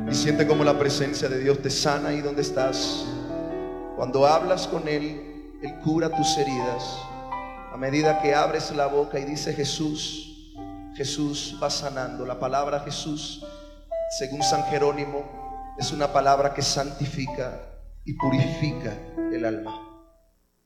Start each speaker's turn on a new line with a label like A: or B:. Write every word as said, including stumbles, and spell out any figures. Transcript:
A: Y siente como la presencia de Dios te sana ahí donde estás. Cuando hablas con Él, Él cura tus heridas. A medida que abres la boca y dices Jesús, Jesús va sanando. La palabra Jesús, según San Jerónimo, es una palabra que santifica y purifica el alma.